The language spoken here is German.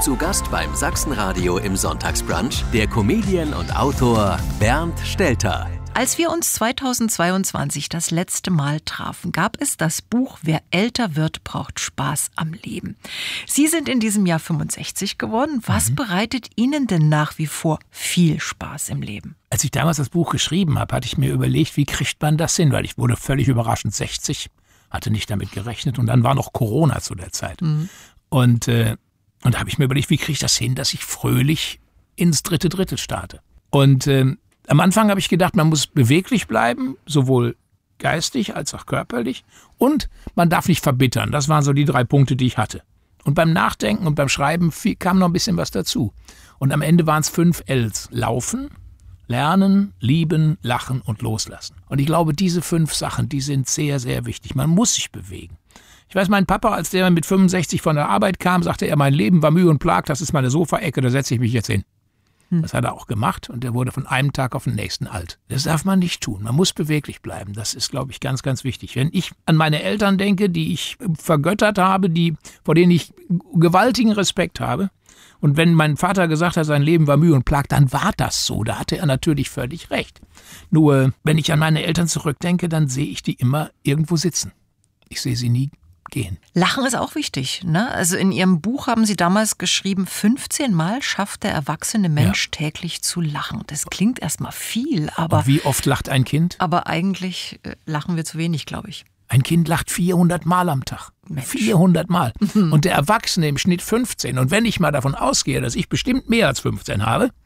Zu Gast beim Sachsenradio im Sonntagsbrunch der Comedian und Autor Bernd Stelter. Als wir uns 2022 das letzte Mal trafen, gab es das Buch Wer älter wird, braucht Spaß am Leben. Sie sind in diesem Jahr 65 geworden. Was bereitet Ihnen denn nach wie vor viel Spaß im Leben? Als ich damals das Buch geschrieben habe, hatte ich mir überlegt, wie kriegt man das hin? Weil ich wurde völlig überraschend 60, hatte nicht damit gerechnet. Und dann war noch Corona zu der Zeit. Und da habe ich mir überlegt, wie kriege ich das hin, dass ich fröhlich ins dritte Drittel starte. Und am Anfang habe ich gedacht, man muss beweglich bleiben, sowohl geistig als auch körperlich. Und man darf nicht verbittern. Das waren so die 3 Punkte, die ich hatte. Und beim Nachdenken und beim Schreiben kam noch ein bisschen was dazu. Und am Ende waren es 5 Ls. Laufen, lernen, lieben, lachen und loslassen. Und ich glaube, diese 5 Sachen, die sind sehr, sehr wichtig. Man muss sich bewegen. Ich weiß, mein Papa, als der mit 65 von der Arbeit kam, sagte er, mein Leben war Mühe und Plag, das ist meine Sofaecke, da setze ich mich jetzt hin. Das hat er auch gemacht und er wurde von einem Tag auf den nächsten alt. Das darf man nicht tun. Man muss beweglich bleiben. Das ist, glaube ich, ganz, ganz wichtig. Wenn ich an meine Eltern denke, die ich vergöttert habe, vor denen ich gewaltigen Respekt habe, und wenn mein Vater gesagt hat, sein Leben war Mühe und Plag, dann war das so. Da hatte er natürlich völlig recht. Nur, wenn ich an meine Eltern zurückdenke, dann sehe ich die immer irgendwo sitzen. Ich sehe sie nie gehen. Lachen ist auch wichtig, ne? Also in Ihrem Buch haben Sie damals geschrieben, 15 Mal schafft der erwachsene Mensch täglich zu lachen. Das klingt erstmal viel, aber... Und wie oft lacht ein Kind? Aber eigentlich lachen wir zu wenig, glaube ich. Ein Kind lacht 400 Mal am Tag. Mensch. 400 Mal. Und der Erwachsene im Schnitt 15. Und wenn ich mal davon ausgehe, dass ich bestimmt mehr als 15 habe,